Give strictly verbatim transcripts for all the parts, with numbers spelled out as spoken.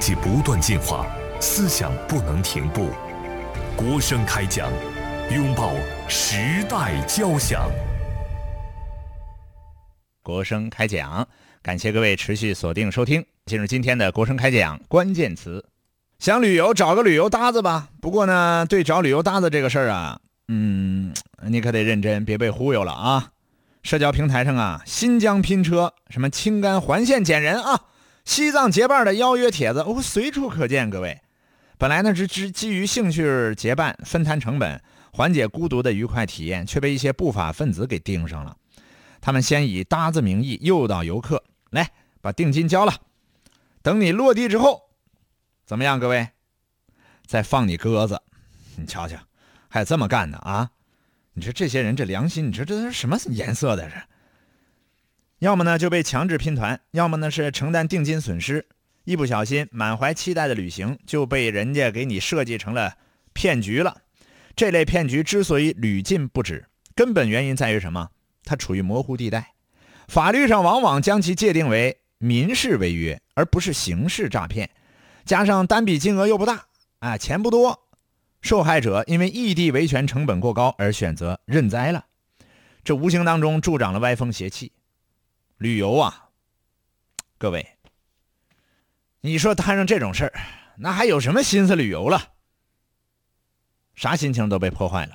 济不断进化，思想不能停步。国声开讲，拥抱时代交响。 国声开讲，感谢各位持续锁定收听。进入今天的国声开讲，关键词：想旅游找个旅游搭子吧。不过呢，对找旅游搭子这个事儿啊，嗯，你可得认真，别被忽悠了啊。社交平台上啊，新疆拼车，什么青甘环线捡人啊，西藏结伴的邀约帖子，哦，随处可见。各位，本来呢是基于兴趣结伴，分摊成本，缓解孤独的愉快体验，却被一些不法分子给盯上了。他们先以搭子名义诱导游客，来把定金交了，等你落地之后，怎么样？各位，再放你鸽子。你瞧瞧，还有这么干的啊？你说这些人这良心，你说这是什么颜色的？这要么呢就被强制拼团，要么呢是承担定金损失，一不小心满怀期待的旅行就被人家给你设计成了骗局了。这类骗局之所以屡禁不止，根本原因在于什么？它处于模糊地带，法律上往往将其界定为民事违约，而不是刑事诈骗，加上单笔金额又不大，啊，钱不多，受害者因为异地维权成本过高而选择认栽了，这无形当中助长了歪风邪气。旅游啊，各位，你说摊上这种事儿，那还有什么心思旅游了？啥心情都被破坏了。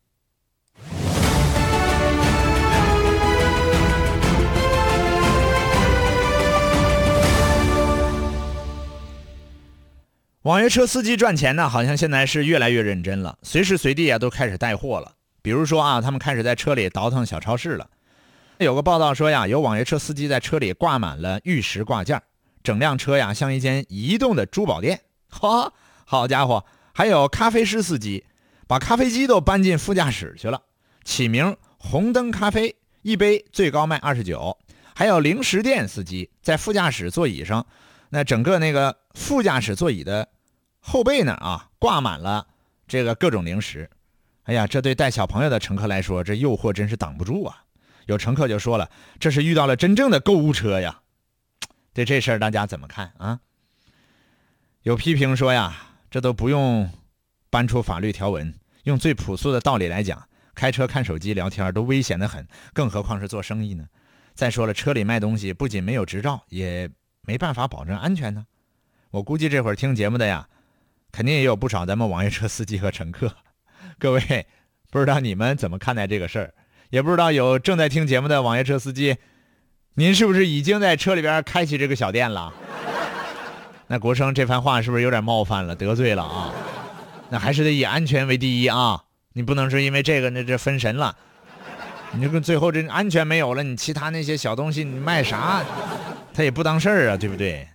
网约车司机赚钱呢，好像现在是越来越认真了，随时随地啊都开始带货了。比如说啊，他们开始在车里倒腾小超市了。有个报道说呀，有网约车司机在车里挂满了玉石挂件，整辆车呀像一间移动的珠宝店。哈，好家伙！还有咖啡师司机，把咖啡机都搬进副驾驶去了，起名红灯咖啡，一杯最高卖二十九。还有零食店司机在副驾驶座椅上，那整个那个副驾驶座椅的后背呢啊，挂满了这个各种零食。哎呀，这对带小朋友的乘客来说，这诱惑真是挡不住啊。有乘客就说了，这是遇到了真正的购物车呀。对这事儿大家怎么看啊？有批评说呀，这都不用搬出法律条文，用最朴素的道理来讲，开车看手机聊天都危险得很，更何况是做生意呢？再说了，车里卖东西不仅没有执照，也没办法保证安全呢。我估计这会儿听节目的呀，肯定也有不少咱们网约车司机和乘客。各位，不知道你们怎么看待这个事儿？也不知道有正在听节目的网约车司机，您是不是已经在车里边开启这个小店了？那国生这番话是不是有点冒犯了，得罪了啊？那还是得以安全为第一啊！你不能是因为这个那这分神了，你这个最后这安全没有了，你其他那些小东西你卖啥，他也不当事儿啊，对不对？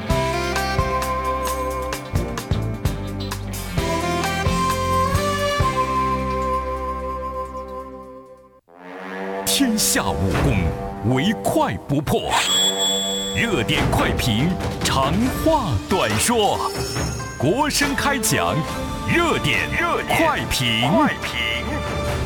天下武功，唯快不破。热点快评，长话短说。国声开讲，热点热快评。快评